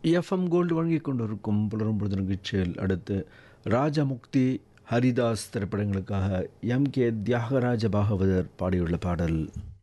FM gold வழங்கிக் கொண்டிருக்கும் புலரும் பொழுது நிகழ்ச்சியில் அடுத்து ராஜமுக்தி ஹரிதாஸ் திரைப்படங்களுக்காக எம் கே தியாகராஜ பாகவதர் பாடியுள்ள பாடல்.